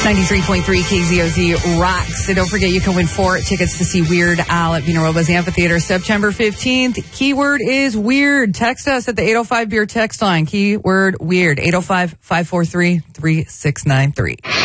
93.3 KZOZ rocks. So don't forget you can win 4 tickets to see Weird Al at Vina Robles Amphitheater September 15th. Keyword is weird. Text us at the 805 Beer text line. Keyword weird. 805-543-3693.